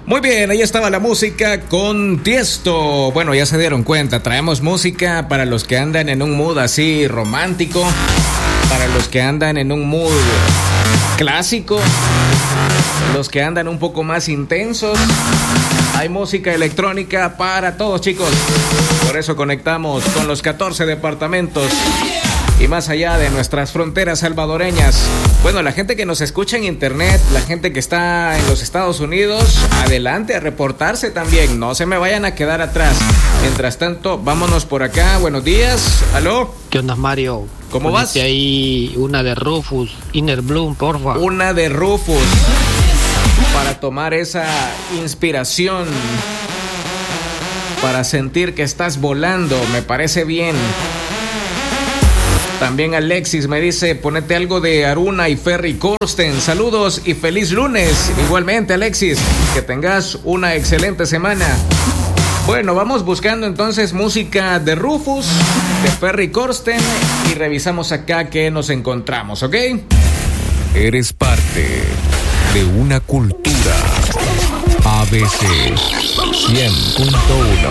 Muy bien, ahí estaba la música con Tiesto. Bueno, ya se dieron cuenta, traemos música para los que andan en un mood así romántico, para los que andan en un mood clásico, los que andan un poco más intensos. Hay música electrónica para todos, chicos. Por eso conectamos con los 14 departamentos y más allá de nuestras fronteras salvadoreñas. Bueno, la gente que nos escucha en internet, la gente que está en los Estados Unidos, adelante a reportarse también. No se me vayan a quedar atrás. Mientras tanto, vámonos por acá. Buenos días. ¿Aló? ¿Qué onda, Mario? ¿Cómo vas? Ahí una de Rufus, Inner Bloom, porfa. Una de Rufus. Para tomar esa inspiración. Para sentir que estás volando. Me parece bien. También Alexis me dice, ponete algo de Aruna y Ferry Corsten. Saludos y feliz lunes. Igualmente, Alexis, que tengas una excelente semana. Bueno, vamos buscando entonces música de Rufus, de Ferry Corsten, y revisamos acá qué nos encontramos, ¿ok? Eres parte de una cultura. ABC 100.1